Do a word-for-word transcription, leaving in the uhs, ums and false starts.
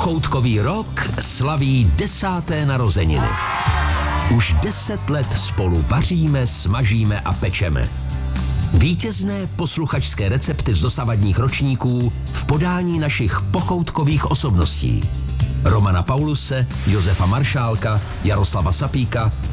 Pochoutkový rok slaví desáté narozeniny. Už deset let spolu vaříme, smažíme a pečeme. Vítězné posluchačské recepty z dosavadních ročníků v podání našich pochoutkových osobností. Romana Pauluse, Josefa Maršálka, Jaroslava Sapíka,